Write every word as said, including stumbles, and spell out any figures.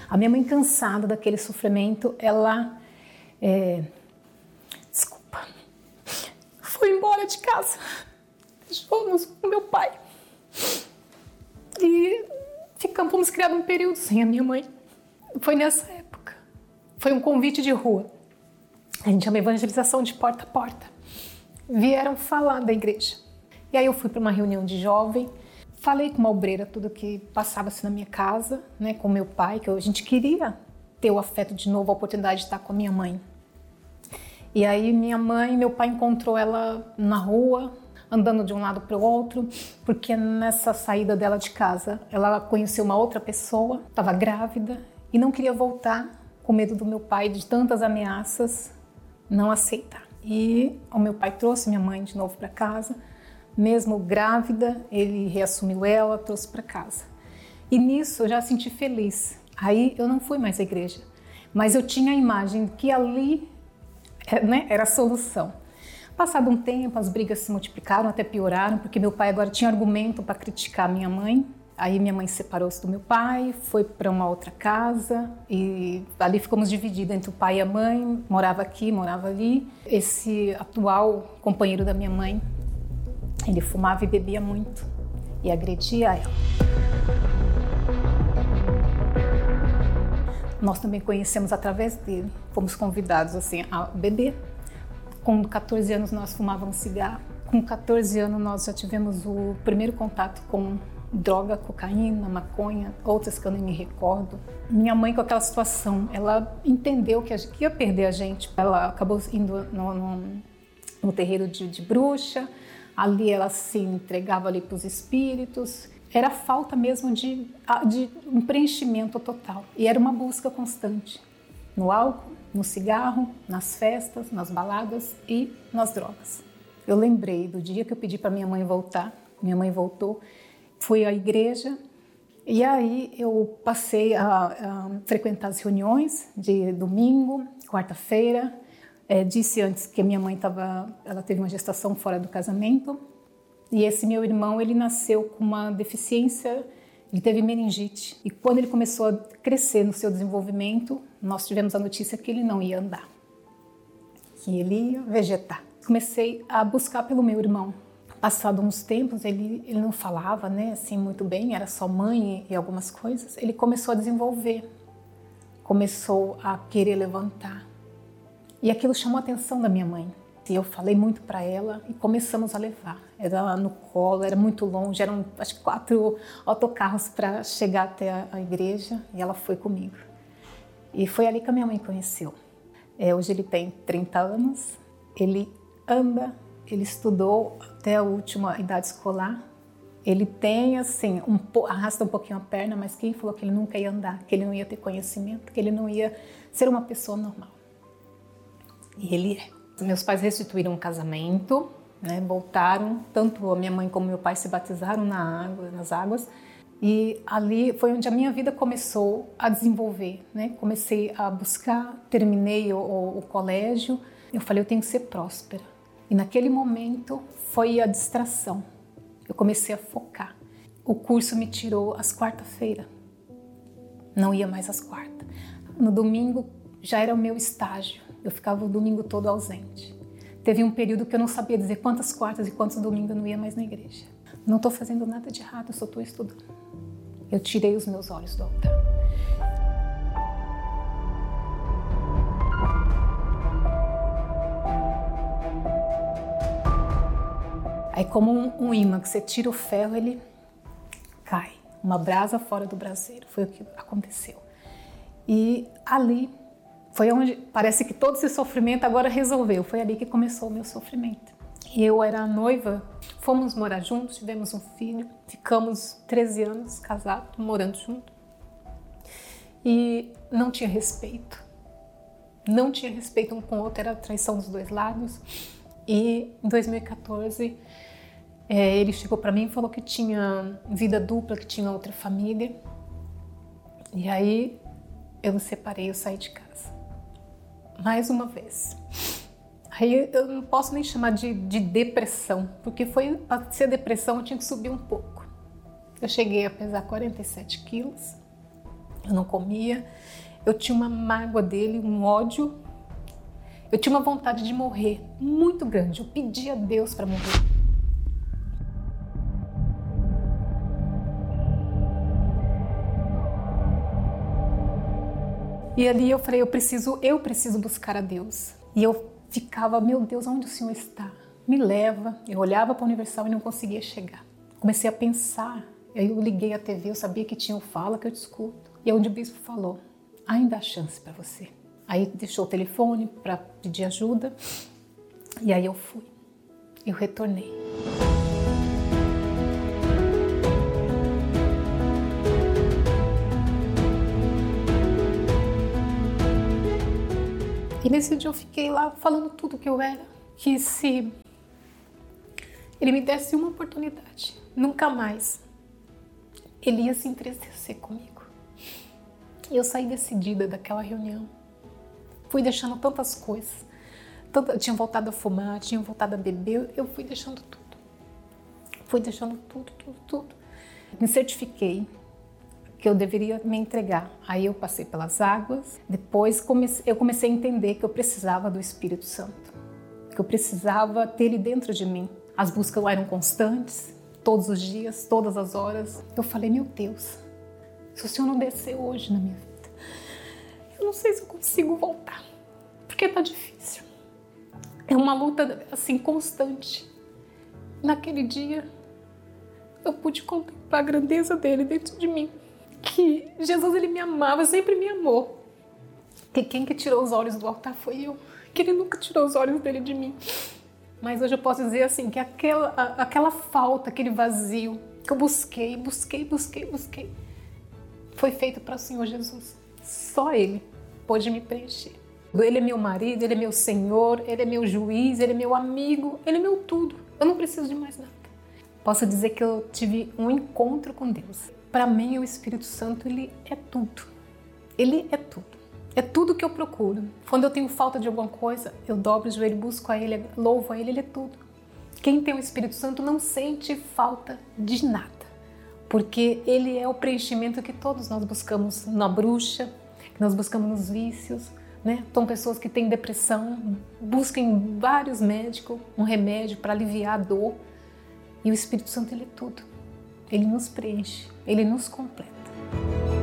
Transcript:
A minha mãe, cansada daquele sofrimento, ela, é, desculpa, foi embora de casa, deixou-nos com meu pai. E ficamos, fomos criados um período sem a minha mãe. Foi nessa época. Foi um convite de rua. A gente chama evangelização de porta a porta. Vieram falar da igreja. E aí eu fui para uma reunião de jovem, falei com uma obreira tudo que passava-se na minha casa, né, com meu pai, que a gente queria ter o afeto de novo, a oportunidade de estar com a minha mãe. E aí minha mãe, meu pai encontrou ela na rua, andando de um lado para o outro, porque nessa saída dela de casa, ela conheceu uma outra pessoa, estava grávida e não queria voltar, com medo do meu pai, de tantas ameaças, não aceitar. E o meu pai trouxe minha mãe de novo para casa, mesmo grávida, ele reassumiu ela, trouxe para casa. E nisso eu já senti feliz. Aí eu não fui mais à igreja, mas eu tinha a imagem que ali, né, era a solução. Passado um tempo, as brigas se multiplicaram, até pioraram, porque meu pai agora tinha argumento para criticar minha mãe. Aí minha mãe separou-se do meu pai, foi para uma outra casa e ali ficamos divididos entre o pai e a mãe, morava aqui, morava ali. Esse atual companheiro da minha mãe, ele fumava e bebia muito e agredia ela. Nós também conhecemos através dele, fomos convidados assim a beber. Com catorze anos nós fumávamos cigarro, com catorze anos nós já tivemos o primeiro contato com droga, cocaína, maconha, outras que eu nem me recordo. Minha mãe, com aquela situação, ela entendeu que, a gente, que ia perder a gente. Ela acabou indo no, no, no terreiro de, de bruxa, ali ela se entregava ali para os espíritos. Era falta mesmo de, de um preenchimento total. E era uma busca constante no álcool, no cigarro, nas festas, nas baladas e nas drogas. Eu lembrei do dia que eu pedi para minha mãe voltar. Minha mãe voltou. Fui à igreja e aí eu passei a, a frequentar as reuniões de domingo, quarta-feira. É, disse antes que minha mãe tava, ela teve uma gestação fora do casamento e esse meu irmão, ele nasceu com uma deficiência, ele teve meningite. E quando ele começou a crescer no seu desenvolvimento, nós tivemos a notícia que ele não ia andar, que ele ia vegetar. Comecei a buscar pelo meu irmão. Passado uns tempos, ele, ele não falava, né, assim, muito bem, era só mãe e, e algumas coisas. Ele começou a desenvolver, começou a querer levantar. E aquilo chamou a atenção da minha mãe. E eu falei muito para ela e começamos a levar. Era no colo, era muito longe, eram acho que quatro autocarros para chegar até a, a igreja e ela foi comigo. E foi ali que a minha mãe conheceu. É, hoje ele tem trinta anos, ele anda, ele estudou até a última idade escolar. Ele tem, assim, um, arrasta um pouquinho a perna, mas quem falou que ele nunca ia andar, que ele não ia ter conhecimento, que ele não ia ser uma pessoa normal. E ele é. Meus pais restituíram um casamento, né, voltaram, tanto a minha mãe como meu pai se batizaram na água, nas águas. E ali foi onde a minha vida começou a desenvolver, né? Comecei a buscar, terminei o, o, o colégio. Eu falei, eu tenho que ser próspera. E naquele momento foi a distração. Eu comecei a focar. O curso me tirou às quarta-feira. Não ia mais às quartas. No domingo já era o meu estágio. Eu ficava o domingo todo ausente. Teve um período que eu não sabia dizer quantas quartas e quantos domingos eu não ia mais na igreja. Não estou fazendo nada de errado, eu só estou estudando. Eu tirei os meus olhos do altar. Aí, como um, um imã que você tira o ferro, ele cai. Uma brasa fora do braseiro. Foi o que aconteceu. E ali foi onde parece que todo esse sofrimento agora resolveu. Foi ali que começou o meu sofrimento. E eu era noiva, fomos morar juntos, tivemos um filho, ficamos treze anos casados, morando juntos. E não tinha respeito. Não tinha respeito um com o outro, era traição dos dois lados. E em dois mil e quatorze, é, ele chegou para mim e falou que tinha vida dupla, que tinha outra família. E aí eu me separei, eu saí de casa. Mais uma vez. Aí eu não posso nem chamar de, de depressão, porque foi, para ser depressão eu tinha que subir um pouco. Eu cheguei a pesar quarenta e sete quilos. eu não comia, eu tinha uma mágoa dele, um ódio, eu tinha uma vontade de morrer muito grande, eu pedia a Deus para morrer. E ali eu falei, eu preciso, eu preciso buscar a Deus. E eu ficava, meu Deus, onde o Senhor está? Me leva. Eu olhava para a Universal e não conseguia chegar. Comecei a pensar, aí eu liguei a T V, eu sabia que tinha o Fala que eu te escuto. E é onde o bispo falou, ainda há chance para você. Aí deixou o telefone para pedir ajuda e aí eu fui. Eu retornei. E nesse dia eu fiquei lá falando tudo que eu era, que se ele me desse uma oportunidade, nunca mais ele ia se entristecer comigo. E eu saí decidida daquela reunião. Fui deixando tantas coisas. Tanto, eu tinha voltado a fumar, tinha voltado a beber, eu fui deixando tudo. Fui deixando tudo, tudo, tudo. Me certifiquei que eu deveria me entregar. Aí eu passei pelas águas, depois comecei, eu comecei a entender que eu precisava do Espírito Santo, que eu precisava ter ele dentro de mim. As buscas eram constantes, todos os dias, todas as horas. Eu falei, meu Deus, se o Senhor não descer hoje na minha vida, eu não sei se eu consigo voltar, porque tá difícil. É uma luta assim constante. Naquele dia, eu pude contemplar a grandeza dele dentro de mim. Que Jesus, ele me amava, sempre me amou. Que quem que tirou os olhos do altar foi eu. Que ele nunca tirou os olhos dele de mim. Mas hoje eu posso dizer assim, que aquela, a, aquela falta, aquele vazio que eu busquei, busquei, busquei, busquei, foi feito para o Senhor Jesus. Só Ele pôde me preencher. Ele é meu marido, Ele é meu Senhor, Ele é meu juiz, Ele é meu amigo, Ele é meu tudo. Eu não preciso de mais nada. Posso dizer que eu tive um encontro com Deus. Para mim, o Espírito Santo, ele é tudo. Ele é tudo. É tudo que eu procuro. Quando eu tenho falta de alguma coisa, eu dobro o joelho, busco a Ele, louvo a Ele, Ele é tudo. Quem tem o Espírito Santo não sente falta de nada, porque Ele é o preenchimento que todos nós buscamos na bruxa, que nós buscamos nos vícios, né? São pessoas que têm depressão, buscam em vários médicos um remédio para aliviar a dor, e o Espírito Santo, Ele é tudo. Ele nos preenche, Ele nos completa.